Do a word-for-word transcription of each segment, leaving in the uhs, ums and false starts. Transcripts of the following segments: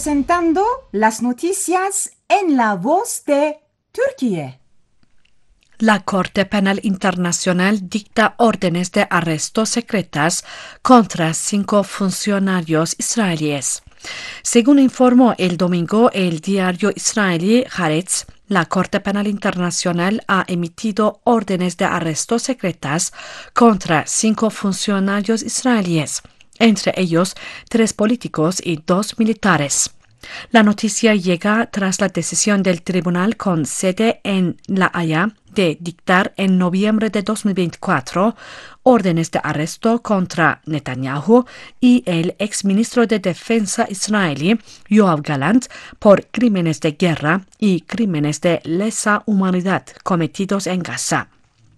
presentando las noticias en la voz de Turquía. La Corte Penal Internacional dicta órdenes de arresto secretas contra cinco funcionarios israelíes. Según informó el domingo el diario israelí Haaretz, la Corte Penal Internacional ha emitido órdenes de arresto secretas contra cinco funcionarios israelíes, entre ellos tres políticos y dos militares. La noticia llega tras la decisión del tribunal con sede en La Haya de dictar en noviembre de dos mil veinticuatro órdenes de arresto contra Netanyahu y el exministro de Defensa israelí Yoav Gallant por crímenes de guerra y crímenes de lesa humanidad cometidos en Gaza.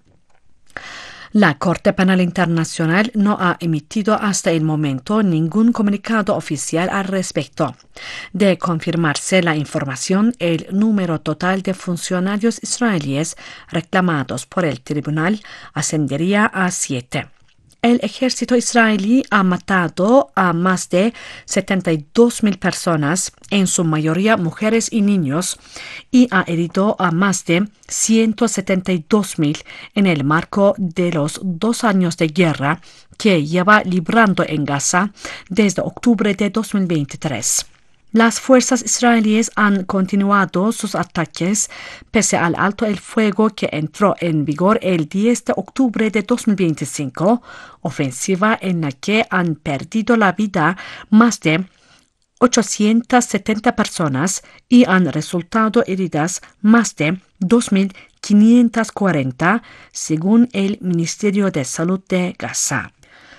La Corte Penal Internacional no ha emitido hasta el momento ningún comunicado oficial al respecto. De confirmarse la información, el número total de funcionarios israelíes reclamados por el tribunal ascendería a siete. El ejército israelí ha matado a más de setenta y dos mil personas, en su mayoría mujeres y niños, y ha herido a más de ciento setenta y dos mil en el marco de los dos años de guerra que lleva librando en Gaza desde octubre de dos mil veintitrés. Las fuerzas israelíes han continuado sus ataques pese al alto el fuego que entró en vigor el diez de octubre de dos mil veinticinco, ofensiva en la que han perdido la vida más de ochocientas setenta personas y han resultado heridas más de dos mil quinientas cuarenta, según el Ministerio de Salud de Gaza.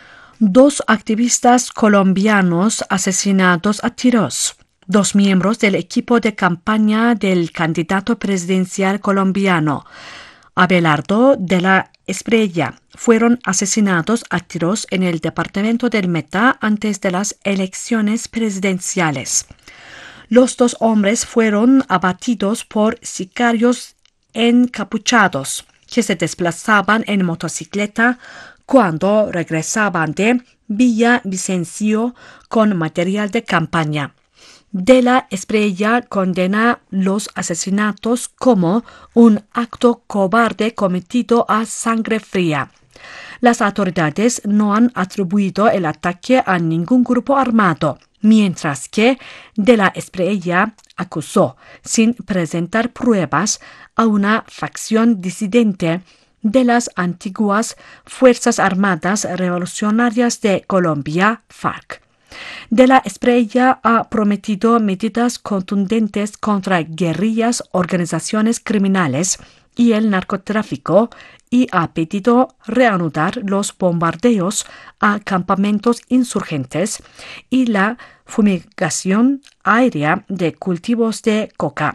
Dos activistas colombianos asesinados a tiros. Dos miembros del equipo de campaña del candidato presidencial colombiano, Abelardo de la Espriella, fueron asesinados a tiros en el departamento del Meta antes de las elecciones presidenciales. Los dos hombres fueron abatidos por sicarios encapuchados que se desplazaban en motocicleta cuando regresaban de Villavicencio con material de campaña. De la Espriella condena los asesinatos como un acto cobarde cometido a sangre fría. Las autoridades no han atribuido el ataque a ningún grupo armado, mientras que De la Espriella acusó, sin presentar pruebas, a una facción disidente de las antiguas Fuerzas Armadas Revolucionarias de Colombia, FARC. De la Espriella ha prometido medidas contundentes contra guerrillas, organizaciones criminales y el narcotráfico y ha pedido reanudar los bombardeos a campamentos insurgentes y la fumigación aérea de cultivos de coca.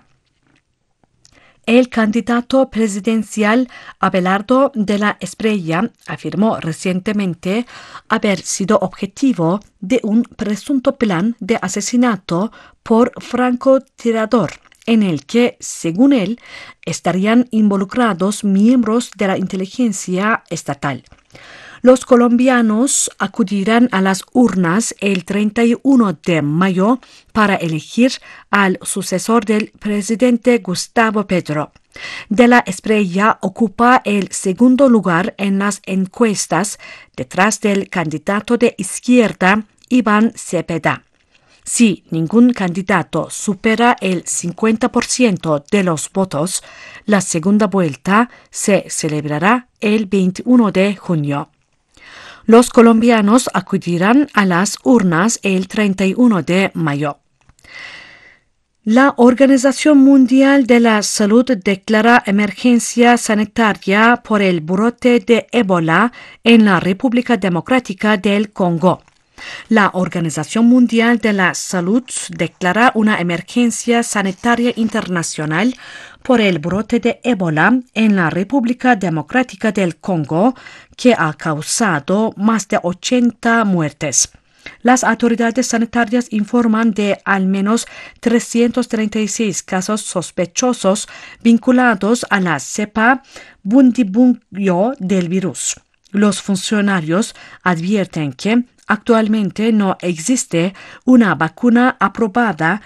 El candidato presidencial Abelardo de la Espriella afirmó recientemente haber sido objetivo de un presunto plan de asesinato por francotirador, en el que, según él, estarían involucrados miembros de la inteligencia estatal. Los colombianos acudirán a las urnas el treinta y uno de mayo para elegir al sucesor del presidente Gustavo Petro. De la Espriella ocupa el segundo lugar en las encuestas detrás del candidato de izquierda Iván Cepeda. Si ningún candidato supera el cincuenta por ciento de los votos, la segunda vuelta se celebrará el veintiuno de junio. Los colombianos acudirán a las urnas el treinta y uno de mayo. La Organización Mundial de la Salud declara emergencia sanitaria por el brote de ébola en la República Democrática del Congo. La Organización Mundial de la Salud declara una emergencia sanitaria internacional por el brote de ébola en la República Democrática del Congo, que ha causado más de ochenta muertes. Las autoridades sanitarias informan de al menos trescientos treinta y seis casos sospechosos vinculados a la cepa Bundibugyo del virus. Los funcionarios advierten que actualmente no existe una vacuna aprobada